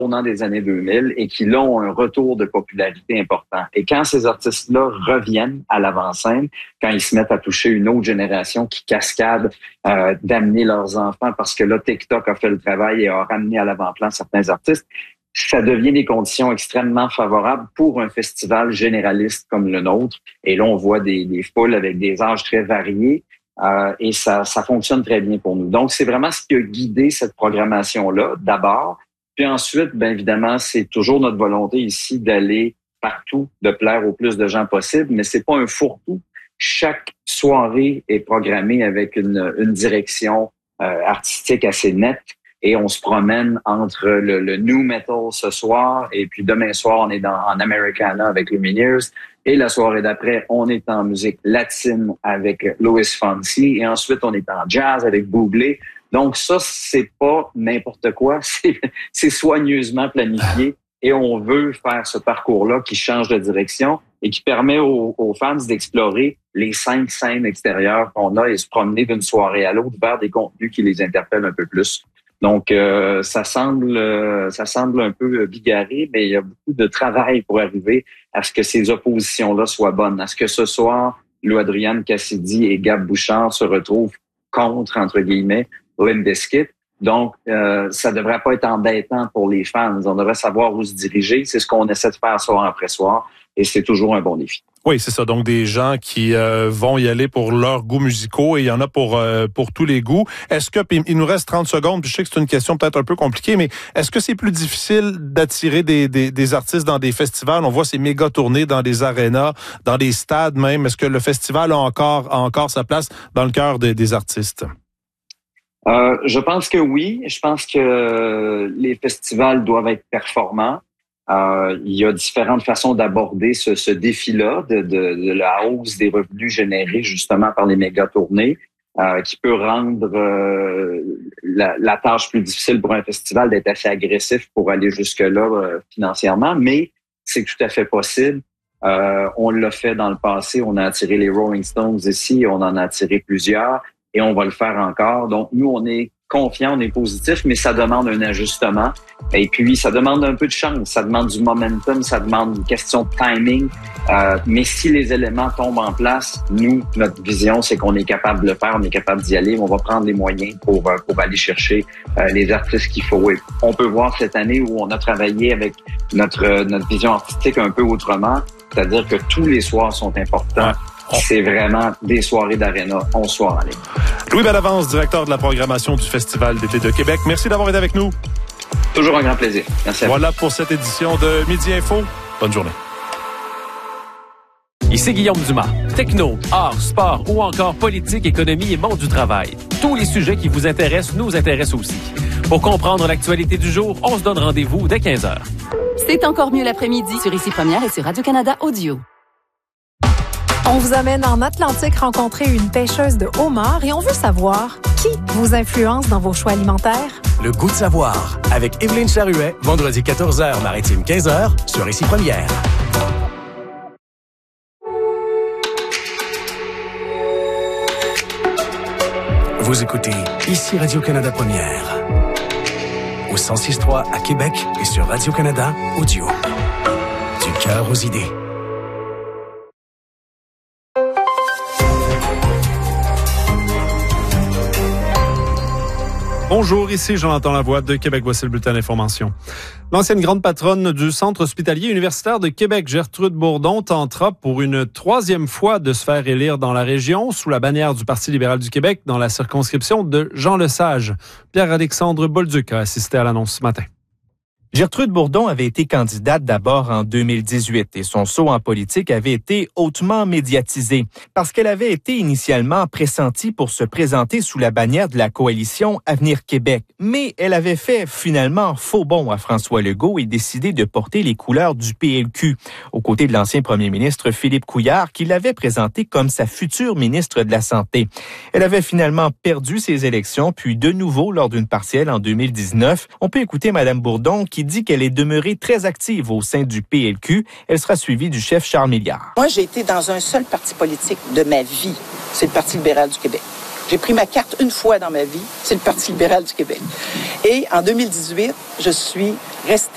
tournant des années 2000 et qui, là, ont un retour de popularité important. Et quand ces artistes-là reviennent à l'avant-scène, quand ils se mettent à toucher une autre génération qui cascade d'amener leurs enfants parce que là, TikTok a fait le travail et a ramené à l'avant-plan certains artistes, ça devient des conditions extrêmement favorables pour un festival généraliste comme le nôtre. Et là, on voit des foules avec des âges très variés et ça fonctionne très bien pour nous. Donc, c'est vraiment ce qui a guidé cette programmation-là, d'abord. Puis ensuite, bien évidemment, c'est toujours notre volonté ici d'aller partout, de plaire au plus de gens possible, mais c'est pas un fourre-tout. Chaque soirée est programmée avec une direction artistique assez nette. Et on se promène entre le new metal ce soir et puis demain soir, on est en Americana avec Lumineers. Et la soirée d'après, on est en musique latine avec Louis Fonsi. Et ensuite, on est en jazz avec Bublé. Donc ça, c'est pas n'importe quoi. C'est soigneusement planifié. Et on veut faire ce parcours-là qui change de direction et qui permet aux fans d'explorer les 5 scènes extérieures qu'on a et se promener d'une soirée à l'autre vers des contenus qui les interpellent un peu plus. Donc, ça semble un peu bigarré, mais il y a beaucoup de travail pour arriver à ce que ces oppositions-là soient bonnes. À ce que ce soir, Lou Adrian Cassidy et Gab Bouchard se retrouvent contre, entre guillemets, Limp Bizkit. Donc, ça devrait pas être embêtant pour les fans. On devrait savoir où se diriger. C'est ce qu'on essaie de faire soir après soir. Et c'est toujours un bon défi. Oui, c'est ça. Donc, des gens qui vont y aller pour leurs goûts musicaux et il y en a pour tous les goûts. Est-ce que, puis il nous reste 30 secondes, puis je sais que c'est une question peut-être un peu compliquée, mais est-ce que c'est plus difficile d'attirer des artistes dans des festivals? On voit ces méga tournées dans des arénas, dans des stades même. Est-ce que le festival a encore sa place dans le cœur des artistes? Je pense que oui. Je pense que les festivals doivent être performants. Il y a différentes façons d'aborder ce défi-là de la hausse des revenus générés justement par les méga tournées, qui peut rendre la tâche plus difficile pour un festival d'être assez agressif pour aller jusque-là financièrement, mais c'est tout à fait possible. On l'a fait dans le passé, on a attiré les Rolling Stones ici, on en a attiré plusieurs et on va le faire encore. Donc nous, on est confiant, on est positif, mais ça demande un ajustement. Et puis, ça demande un peu de chance, ça demande du momentum, ça demande une question de timing. Mais si les éléments tombent en place, nous, notre vision, c'est qu'on est capable de le faire, on est capable d'y aller. On va prendre les moyens pour aller chercher les artistes qu'il faut. Et on peut voir cette année où on a travaillé avec notre vision artistique un peu autrement, c'est-à-dire que tous les soirs sont importants. Ouais. C'est vraiment des soirées d'aréna, 11 soirs en ligne. Louis Bellavance, directeur de la programmation du Festival d'été de Québec. Merci d'avoir été avec nous. Toujours un grand plaisir. Merci à vous. Voilà pour cette édition de Midi Info. Bonne journée. Ici Guillaume Dumas. Techno, art, sport ou encore politique, économie et monde du travail. Tous les sujets qui vous intéressent nous intéressent aussi. Pour comprendre l'actualité du jour, on se donne rendez-vous dès 15h. C'est encore mieux l'après-midi sur Ici Première et sur Radio-Canada Audio. On vous amène en Atlantique rencontrer une pêcheuse de homards et on veut savoir qui vous influence dans vos choix alimentaires. Le goût de savoir avec Évelyne Charuet, vendredi 14h, Maritime 15h, sur Ici Première. Vous écoutez Ici Radio-Canada Première. Au 106.3 à Québec et sur Radio-Canada Audio. Du cœur aux idées. Bonjour, ici Jonathan Lavoie de Québec. Voici le bulletin d'information. L'ancienne grande patronne du Centre hospitalier universitaire de Québec, Gertrude Bourdon, tentera pour une 3e fois de se faire élire dans la région sous la bannière du Parti libéral du Québec dans la circonscription de Jean Lesage. Pierre-Alexandre Bolduc a assisté à l'annonce ce matin. Gertrude Bourdon avait été candidate d'abord en 2018 et son saut en politique avait été hautement médiatisé parce qu'elle avait été initialement pressentie pour se présenter sous la bannière de la coalition Avenir Québec. Mais elle avait fait finalement faux bond à François Legault et décidé de porter les couleurs du PLQ, aux côtés de l'ancien premier ministre Philippe Couillard qui l'avait présenté comme sa future ministre de la Santé. Elle avait finalement perdu ses élections, puis de nouveau lors d'une partielle en 2019. On peut écouter Mme Bourdon qui dit qu'elle est demeurée très active au sein du PLQ. Elle sera suivie du chef Charles Milliard. Moi, j'ai été dans un seul parti politique de ma vie. C'est le Parti libéral du Québec. J'ai pris ma carte une fois dans ma vie. C'est le Parti libéral du Québec. Et en 2018, je suis restée